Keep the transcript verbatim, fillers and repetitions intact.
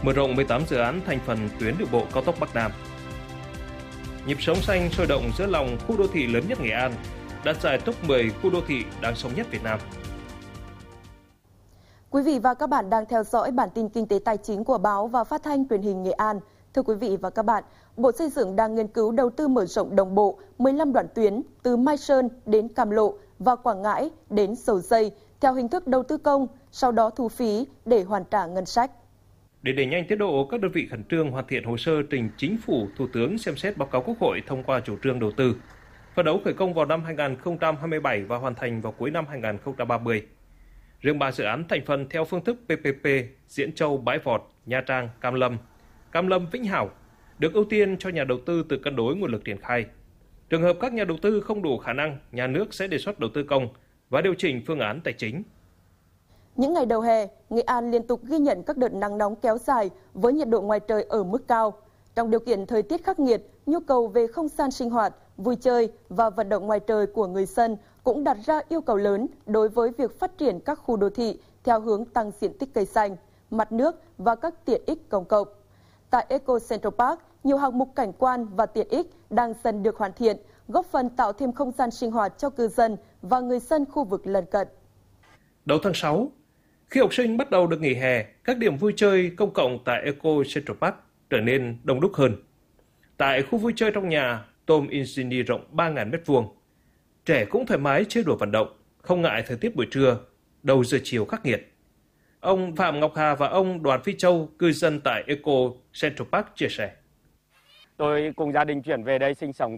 Mở rộng mười tám dự án thành phần tuyến đường bộ cao tốc Bắc Nam. Nhịp sống xanh sôi động giữa lòng khu đô thị lớn nhất Nghệ An, đạt giải top mười khu đô thị đáng sống nhất Việt Nam. Quý vị và các bạn đang theo dõi bản tin kinh tế tài chính của báo và phát thanh truyền hình Nghệ An. Thưa quý vị và các bạn, Bộ Xây dựng đang nghiên cứu đầu tư mở rộng đồng bộ mười lăm đoạn tuyến từ Mai Sơn đến Cam Lộ và Quảng Ngãi đến Dầu Giây theo hình thức đầu tư công, sau đó thu phí để hoàn trả ngân sách. Để đẩy nhanh tiến độ, các đơn vị khẩn trương hoàn thiện hồ sơ trình Chính phủ, Thủ tướng xem xét báo cáo Quốc hội thông qua chủ trương đầu tư. Phấn đấu khởi công vào năm hai nghìn không trăm hai mươi bảy và hoàn thành vào cuối năm hai nghìn không trăm ba mươi. Riêng ba dự án thành phần theo phương thức pê pê pê, Diễn Châu, Bãi Vọt, Nha Trang, Cam Lâm, Cam Lâm, Vĩnh Hảo được ưu tiên cho nhà đầu tư tự cân đối nguồn lực triển khai. Trường hợp các nhà đầu tư không đủ khả năng, nhà nước sẽ đề xuất đầu tư công và điều chỉnh phương án tài chính. Những ngày đầu hè, Nghệ An liên tục ghi nhận các đợt nắng nóng kéo dài với nhiệt độ ngoài trời ở mức cao. Trong điều kiện thời tiết khắc nghiệt, nhu cầu về không gian sinh hoạt, vui chơi và vận động ngoài trời của người dân cũng đặt ra yêu cầu lớn đối với việc phát triển các khu đô thị theo hướng tăng diện tích cây xanh, mặt nước và các tiện ích công cộng. Tại Eco Central Park, nhiều hạng mục cảnh quan và tiện ích đang dần được hoàn thiện, góp phần tạo thêm không gian sinh hoạt cho cư dân và người dân khu vực lân cận. Đầu tháng sáu, khi học sinh bắt đầu được nghỉ hè, các điểm vui chơi công cộng tại Eco Central Park trở nên đông đúc hơn. Tại khu vui chơi trong nhà Tom Insigny rộng ba nghìn mét vuông, trẻ cũng thoải mái chơi đùa vận động, không ngại thời tiết buổi trưa, đầu giờ chiều khắc nghiệt. Ông Phạm Ngọc Hà và ông Đoàn Phi Châu, cư dân tại Eco Central Park chia sẻ. Tôi cùng gia đình chuyển về đây sinh sống